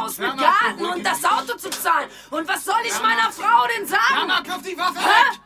Haus mit Garten und das Auto zu zahlen. Und was soll ich meiner Frau denn sagen? Mama, kauf die Waffe weg!